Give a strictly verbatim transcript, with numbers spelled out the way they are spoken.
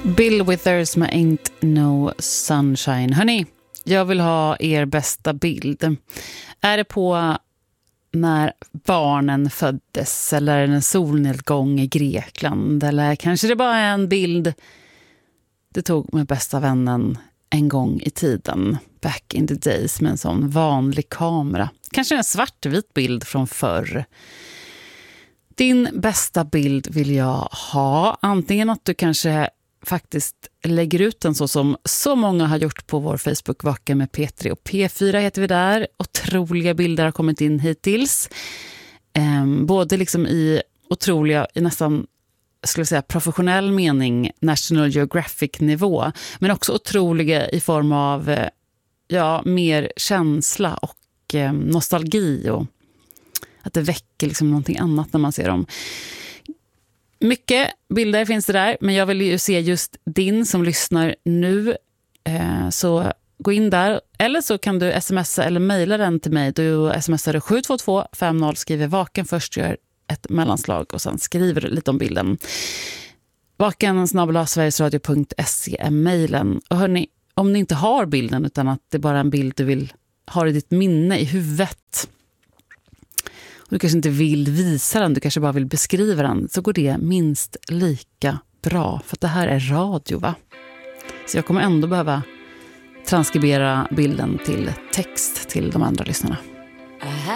Bill Withers med Ain't No Sunshine. Hörrni, jag vill ha er bästa bild. Är det på när barnen föddes eller en solnedgång i Grekland, eller kanske det bara är en bild det tog med bästa vännen en gång i tiden, back in the days, med en sån vanlig kamera. Kanske en svartvit bild från förr. Din bästa bild vill jag ha. Antingen att du kanske faktiskt lägger ut den så som så många har gjort på vår Facebook, Vaka med P tre och P fyra heter vi där. Otroliga bilder har kommit in hittills. Ehm, både liksom i otroliga, i nästan skulle jag säga professionell mening, National Geographic-nivå, men också otroliga i form av ja, mer känsla och eh, nostalgi, och att det väcker liksom någonting annat när man ser dem. Mycket bilder finns det där, men jag vill ju se just din som lyssnar nu, eh, så gå in där, eller så kan du smsa eller mejla den till mig. Du smsar sju två två fem noll, skriver Vaken först, gör ett mellanslag och sen skriver du lite om bilden. Vaken snabel-a sverigesradio punkt se är mejlen. Och hörni, om ni inte har bilden utan att det är bara en bild du vill ha i ditt minne, i huvudet, och du kanske inte vill visa den, du kanske bara vill beskriva den, så går det minst lika bra, för att det här är radio, va? Så jag kommer ändå behöva transkribera bilden till text till de andra lyssnarna.